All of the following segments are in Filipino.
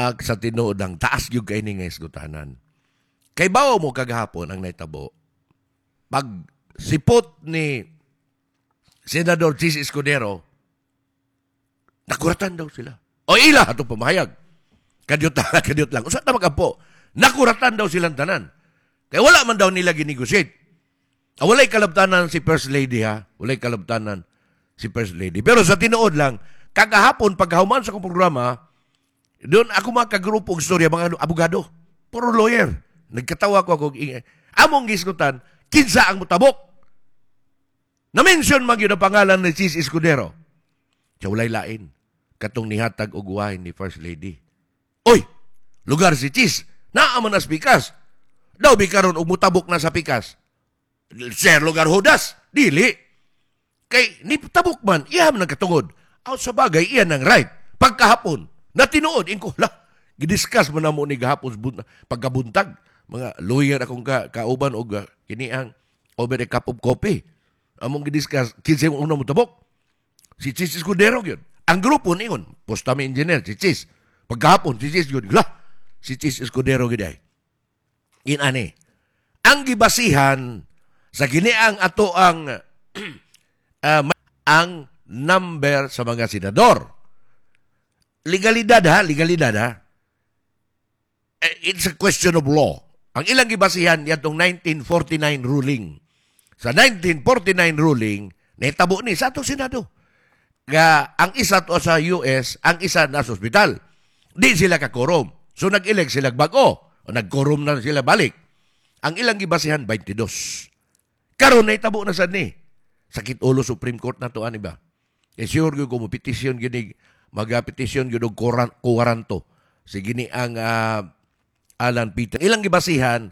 sa tinuod ang taas yung kaini nga isgutanan. Kay bawo mo kagahapon ang naitabo, pag sipot ni Senador Chis Escudero, nakuratan daw sila. O ila, ito pamahayag. Kadyot lang. Usa na magapo, nakuratan daw silang tanan. Kaya wala man daw nila ginegosate. Walay kalabtanan si First Lady ha. Walay kalabtanan si First Lady. Pero sa tinuod lang, kagahapon, pagkahuman sa kong programa, doon ako makagrupo og storya, mga abogado. Puro lawyer. Nagkatawa ko ako. Among giskutan, kinsa ang mutabok. Na-mention mag yun ang pangalan ni Chis Escudero. Siya walay lain. Katong nihatag og uwahin ni First Lady. Oy! Lugar si Chis. Naaman as pikas. Daw bikaron og mutabok na sa pikas. Sir, lugar hudas. Dili. Kay ni tabok man, iya man nagkatungod. Out sa bagay, iyan ang right. Pagkahapon, natinuod, inko, gidiscuss mo na mo ni gahapon pagkabuntag. Mga lawyer akong kauban o kini ang over a cup of coffee. Among gidiscuss, kinsa yung unang mutabok. Si Chis Escudero yun. Ang grupo niyon, postame engineer, si Chis. Pagkahapon, si Chis yun. Si Chis Escudero yun ay. Inani. Ang gibasihan sa giniang ato ang ang number sa mga senador. Legalidad ha. It's a question of law. Ang ilang gibasihan yatong 1949 ruling. Sa 1949 ruling, naitabo ni sa atong Senado. Ang isa to sa US, ang isa na sa ospital. Di sila kakorom. So nag-elect sila bago. O nag-korom na sila balik. Ang ilang gibasihan, 22. Karon naitabo na sad ni. Sakit ulo Supreme Court na to ani ba? Sure gyud ko mo petition gini magapetisyon gyud og kuwaranto. Sige ni ang Alan Peter. Ilang gibasihan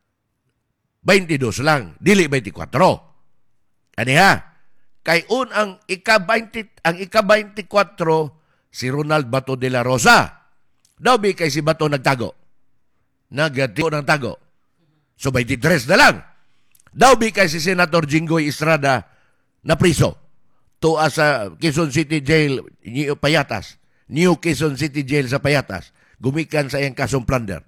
22 lang, dili 24. Ani ha? Kay ang ika-20 ang ika-24 si Ronald Bato de la Rosa. Daw bi kay si Bato nagtago. Nagatigo ng tago. So 23 na lang. Daw bi kay si Senator Jinggoy Estrada na priso. Tuwa sa Quezon City Jail, New Quezon City Jail sa Payatas. Gumikan sa iyang kasong plunder.